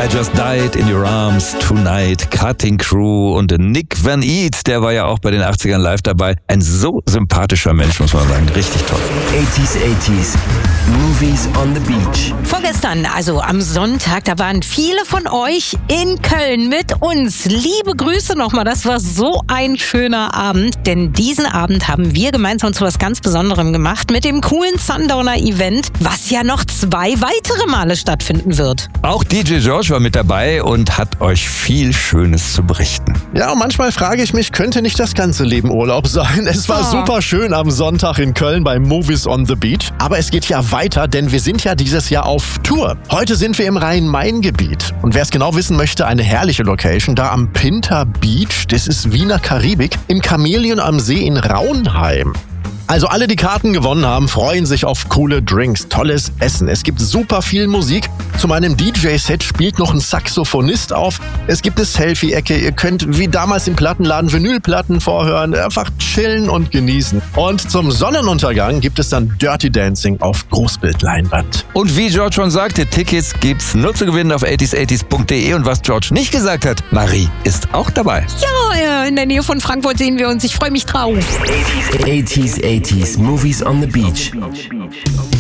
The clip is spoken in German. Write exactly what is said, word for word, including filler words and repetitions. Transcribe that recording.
I Just Died in Your Arms Tonight, Cutting Crew und Nick Van Eat, der war ja auch bei den achtzigern live dabei. Ein so sympathischer Mensch, muss man sagen. Richtig toll. achtziger, achtziger, Movies on the Beach. Vorgestern, also am Sonntag, da waren viele von euch in Köln mit uns. Liebe Grüße nochmal, das war so ein schöner Abend, denn diesen Abend haben wir gemeinsam zu was ganz Besonderem gemacht mit dem coolen Sundowner-Event, was ja noch zwei weitere Male stattfinden wird. Auch D J George war mit dabei und hat euch viel Schönes zu berichten. Ja, und manchmal frage ich mich, könnte nicht das ganze Leben Urlaub sein? Es war Oh. super schön am Sonntag in Köln bei Movies on the Beach. Aber es geht ja weiter, denn wir sind ja dieses Jahr auf Tour. Heute sind wir im Rhein-Main-Gebiet. Und wer es genau wissen möchte, eine herrliche Location, da am Pinter Beach, das ist Wiener Karibik, im Chamäleon am See in Raunheim. Also alle, die Karten gewonnen haben, freuen sich auf coole Drinks, tolles Essen. Es gibt super viel Musik. Zu meinem D J-Set spielt noch ein Saxophonist auf. Es gibt eine Selfie-Ecke. Ihr könnt wie damals im Plattenladen Vinylplatten vorhören, einfach chillen und genießen. Und zum Sonnenuntergang gibt es dann Dirty Dancing auf Großbildleinwand. Und wie George schon sagte, Tickets gibt's nur zu gewinnen auf achtziger achtziger punkt de. Und was George nicht gesagt hat, Marie ist auch dabei. Ja, in der Nähe von Frankfurt sehen wir uns. Ich freue mich drauf. achtziger, achtziger, Movies on the Beach.